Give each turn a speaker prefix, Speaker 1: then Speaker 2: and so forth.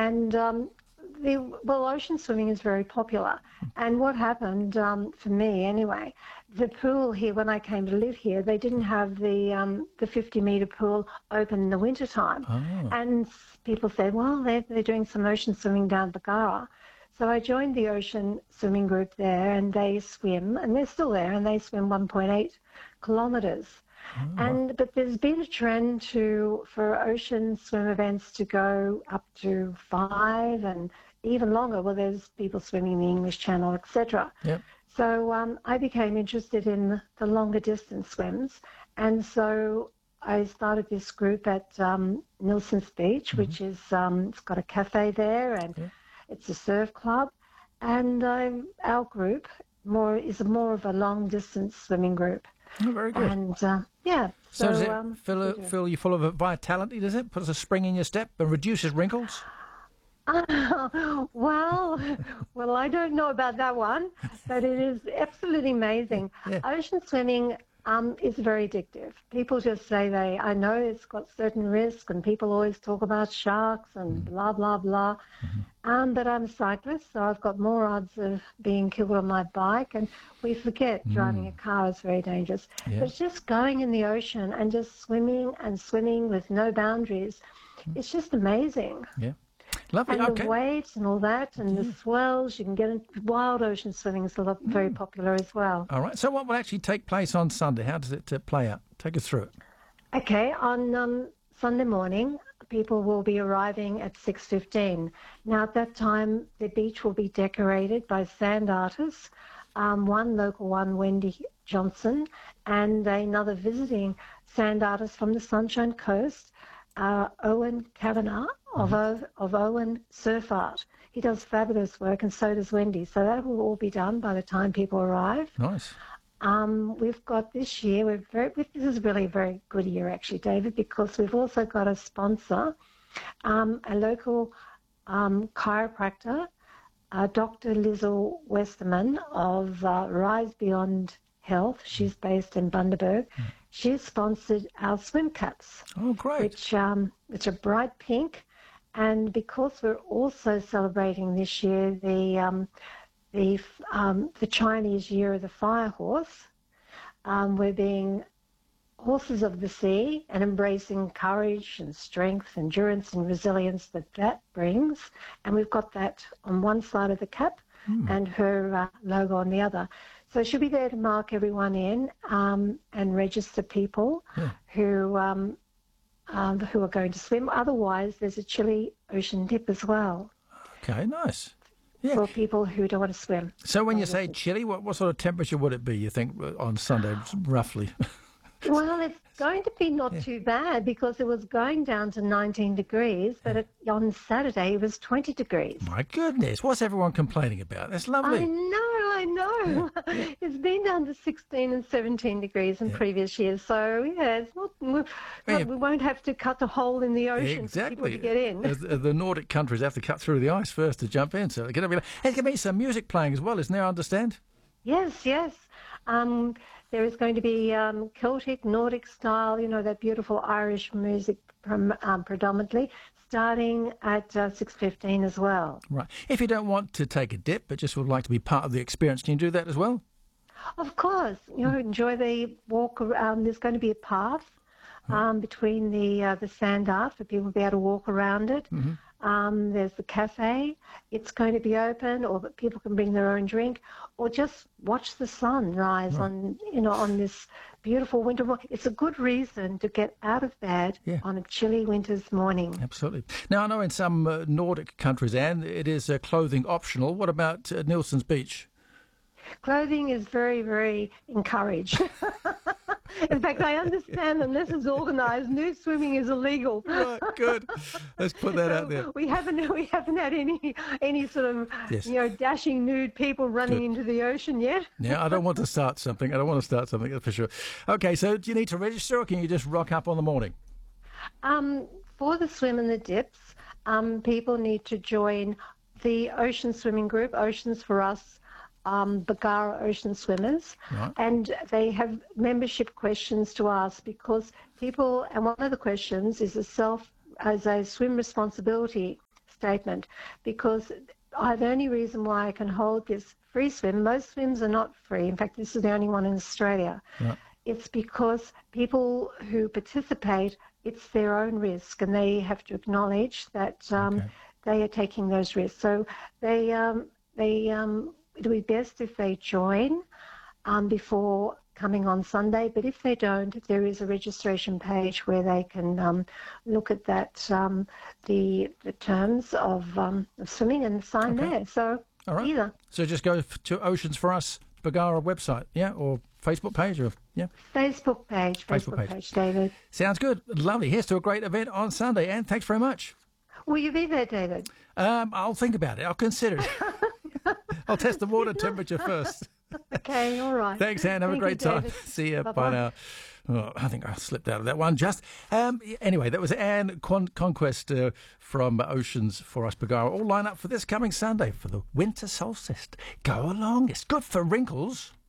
Speaker 1: And ocean swimming is very popular. And what happened, for me anyway, the pool here, when I came to live here, they didn't have the 50-metre pool open in the wintertime.
Speaker 2: Oh.
Speaker 1: And people said, well, they're doing some ocean swimming down Bargara. So I joined the ocean swimming group there, and they swim, and they're still there, and they swim 1.8 kilometres. But there's been a trend for ocean swim events to go up to 5 and even longer. Well, there's people swimming in the English Channel, etc.
Speaker 2: Yep.
Speaker 1: So I became interested in the longer distance swims, and so I started this group at Nilson's Beach, which is it's got a cafe there, and it's a surf club, and our group is more of a long distance swimming group.
Speaker 2: Oh, very good.
Speaker 1: And
Speaker 2: So does it fill you full of vitality, does it? Puts a spring in your step and reduces wrinkles?
Speaker 1: Well, I don't know about that one, but it is absolutely amazing.
Speaker 2: Yeah.
Speaker 1: Ocean swimming is very addictive. People just say I know it's got certain risks, and people always talk about sharks and blah, blah, blah. But I'm a cyclist, so I've got more odds of being killed on my bike, and we forget driving a car is very dangerous.
Speaker 2: Yeah.
Speaker 1: But just going in the ocean and just swimming with no boundaries, it's just amazing.
Speaker 2: Yeah. Lovely.
Speaker 1: And
Speaker 2: Okay.
Speaker 1: the waves and all that, and the swells, you can get into wild ocean swimming is very popular as well.
Speaker 2: All right. So what will actually take place on Sunday? How does it play out? Take us through it.
Speaker 1: Okay, on Sunday morning, people will be arriving at 6:15. Now, at that time, the beach will be decorated by sand artists, one local one, Wendy Johnson, and another visiting sand artist from the Sunshine Coast, Owen Kavanagh of Owen Surf Art. He does fabulous work, and so does Wendy. So that will all be done by the time people arrive.
Speaker 2: Nice.
Speaker 1: We've got this year, this is really a very good year actually, David, because we've also got a sponsor, a local chiropractor, Dr. Lizzle Westerman of Rise Beyond Health. She's based in Bundaberg. She's sponsored our swim caps.
Speaker 2: Oh, great.
Speaker 1: Which are bright pink. And because we're also celebrating this year the Chinese Year of the Fire Horse, we're being horses of the sea and embracing courage and strength, endurance and resilience that brings. And we've got that on one side of the cap and her logo on the other. So she'll be there to mark everyone in and register people who are going to swim. Otherwise, there's a chilly ocean dip as well.
Speaker 2: Okay, nice. Yeah.
Speaker 1: For people who don't want to swim.
Speaker 2: So when you say chilly, what sort of temperature would it be, you think, on Sunday, roughly?
Speaker 1: Well, it's going to be not too bad because it was going down to 19 degrees, but on Saturday it was 20 degrees.
Speaker 2: My goodness, what's everyone complaining about? That's lovely.
Speaker 1: I know. Yeah. It's been down to 16 and 17 degrees in previous years, so it's not, we won't have to cut a hole in the ocean for people to get in.
Speaker 2: The Nordic countries have to cut through the ice first to jump in, so there's going to be some music playing as well, isn't there, I understand?
Speaker 1: Yes. There is going to be Celtic, Nordic style, that beautiful Irish music predominantly, starting at 6:15 as well.
Speaker 2: Right. If you don't want to take a dip, but just would like to be part of the experience, can you do that as well?
Speaker 1: Of course. Enjoy the walk around. There's going to be a path between the sand art for people to be able to walk around it. There's the cafe. It's going to be open, or people can bring their own drink, or just watch the sun rise on this beautiful winter morning. It's a good reason to get out of bed on a chilly winter's morning.
Speaker 2: Absolutely. Now, I know in some Nordic countries, Anne, it is clothing optional. What about Nilson's Beach?
Speaker 1: Clothing is very, very encouraged. In fact, I understand unless it's organised, nude swimming is illegal.
Speaker 2: Right, good. Let's put that out there.
Speaker 1: We haven't had any sort of dashing nude people running into the ocean yet.
Speaker 2: Yeah, I don't want to start something. That's for sure. Okay, so do you need to register, or can you just rock up on the morning?
Speaker 1: For the swim and the dips, people need to join the ocean swimming group, Oceans for Us, Bargara Ocean Swimmers, and they have membership questions to ask because people, and one of the questions is a swim responsibility statement, because the only reason why I can hold this free swim, most swims are not free. In fact, this is the only one in Australia.
Speaker 2: Right.
Speaker 1: It's because people who participate, it's their own risk, and they have to acknowledge that they are taking those risks. So it'll be best if they join before coming on Sunday, but if they don't, there is a registration page where they can look at that, the terms of swimming and sign there. So
Speaker 2: all right.
Speaker 1: either.
Speaker 2: So just go to Oceans for Us Bargara website, or Facebook page, or
Speaker 1: Facebook page, David.
Speaker 2: Sounds good. Lovely. Here's to a great event on Sunday, Anne. Thanks very much.
Speaker 1: Will you be there, David?
Speaker 2: I'll think about it. I'll consider it. I'll test the water temperature first.
Speaker 1: Okay, all right.
Speaker 2: Thanks, Anne. Have a great time. See you. Bye now. Oh, I think I slipped out of that one. Anyway, that was Anne Conquest from Oceans for Us Bargara. All line up for this coming Sunday for the winter solstice. Go along. It's good for wrinkles.